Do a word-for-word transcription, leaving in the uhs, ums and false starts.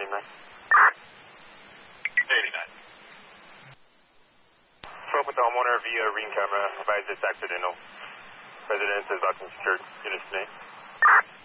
eighty-nine. eighty-nine. Spoke with the homeowner via ring camera. Advised it's accidental. Residence is locked and secured. Units name.